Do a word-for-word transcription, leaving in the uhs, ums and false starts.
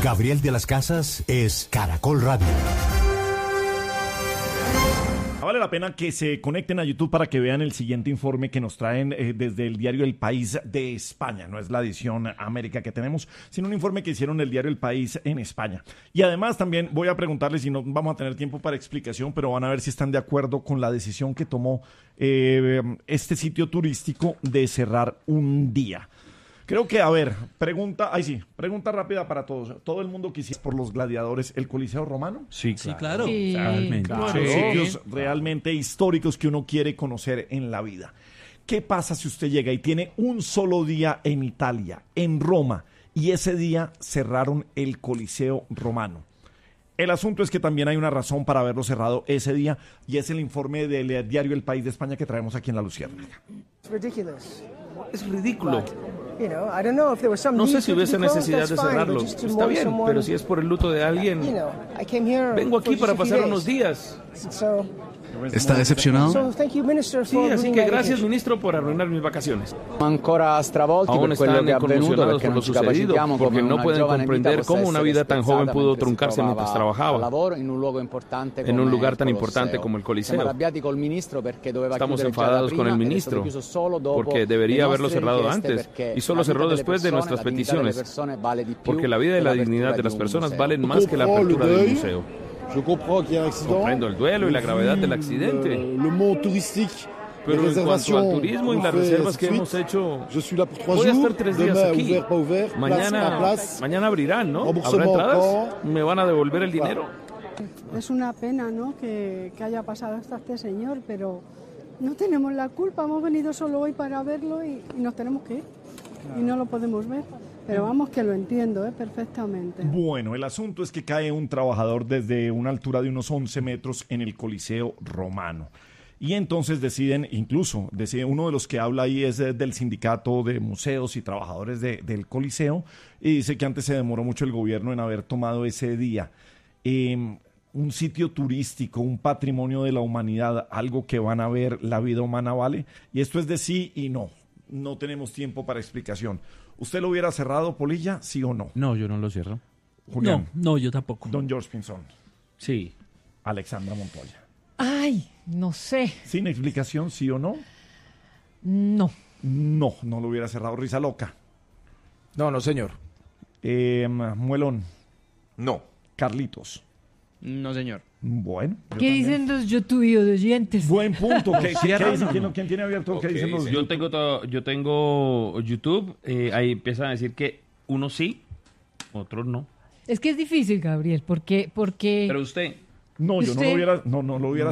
Gabriel de las Casas es Caracol Radio. Vale la pena que se conecten a YouTube para que vean el siguiente informe que nos traen eh, desde el diario El País de España. No es la edición América que tenemos, sino un informe que hicieron el diario El País en España. Y además también voy a preguntarles, si no vamos a tener tiempo para explicación, pero van a ver si están de acuerdo con la decisión que tomó eh, este sitio turístico de cerrar un día. Creo que, a ver, pregunta, ay sí, pregunta rápida para todos. ¿Todo el mundo quisiera por los gladiadores el Coliseo Romano? Sí, Sí, claro. Sí. Realmente. Claro, Sí. sitios realmente históricos que uno quiere conocer en la vida. ¿Qué pasa si usted llega y tiene un solo día en Italia, en Roma, y ese día cerraron el Coliseo Romano? El asunto es que también hay una razón para haberlo cerrado ese día, y es el informe del diario El País de España que traemos aquí en La Luciérnaga. Es ridículo. You know, I don't know if there was some No need sé si to hubiese be closed, necesidad that's de fine, cerrarlo. but just to Está mourn bien, someone, pero si es por el luto de alguien... you know, I came here Vengo aquí for para just a few pasar unos days. días. So, ¿Está decepcionado? so thank you, Minister, Sí, for así ruining que my gracias, vacation. ministro, por arruinar mis vacaciones. Ancora stravolti Aún per quello están che è avvenuto conmocionados perché por lo non ci sucedido, capacitiamo come porque no una pueden giovane vita comprender possa cómo una essere vida tan joven spezzata pudo mentre si truncarse mientras trovava trabajaba a lavoro in un luogo importante en un come lugar il tan Colosseo. importante como el Coliseo. Siamo arrabbiati col ministro perché doveva Estamos chiudere già da enfadados con prima el ed è ministro stato chiuso solo dopo porque le debería haberlo nostre cerrado richieste, antes perché y solo la vita cerró delle después de persone, nuestras la dignità delle peticiones, persone vale di più porque la vida y che la l'apertura dignidad de di las un personas museo. valen más que la apertura del museo. Je comprends qu'il y a un accident. Comprendo el duelo y la gravedad del accidente. Le, le mont touristique. Pero en cuanto al turismo y las reservas que hemos hecho, je suis là pour trois voy a jours. estar tres días Demain, aquí. ouvert, pas ouvert, place, Mañana, pas place. mañana abrirán, ¿no? ¿Habrá Remboursement entradas? encore. ¿Me van a devolver el dinero? Es una pena, ¿no?, que, que haya pasado esto a este señor, pero no tenemos la culpa. Hemos venido solo hoy para verlo y, y nos tenemos que ir. Claro. Y no lo podemos ver. Pero vamos, que lo entiendo, ¿eh?, perfectamente. Bueno, el asunto es que cae un trabajador desde una altura de unos once metros en el Coliseo Romano. Y entonces deciden, incluso, decide, uno de los que habla ahí es eh, del sindicato de museos y trabajadores de, del Coliseo, y dice que antes se demoró mucho el gobierno en haber tomado ese día. Eh, un sitio turístico, un patrimonio de la humanidad, algo que van a ver, la vida humana vale. Y esto es de sí y no. No tenemos tiempo para explicación. ¿Usted lo hubiera cerrado, Polilla, sí o no? No, yo no lo cierro. Julián. No, no, yo tampoco. Don George Pinzón. Sí. Alexandra Montoya. Ay, no sé. ¿Sin explicación, sí o no? No. No, no lo hubiera cerrado. Risa Loca. No, no, señor. Eh, Muelón. No. Carlitos. No, señor. Bueno. ¿Qué dicen los youtubers de oyentes? Buen punto. ¿Qué, ¿qué, qué dicen? ¿Quién, ¿Quién tiene abierto? ¿Qué Okay, dicen los yo tengo todo, yo tengo YouTube, eh, ahí empiezan a decir que unos sí, otros no. Es que es difícil, Gabriel, porque... porque... Pero usted... No, yo no ¿Usted? lo hubiera, no, no lo hubiera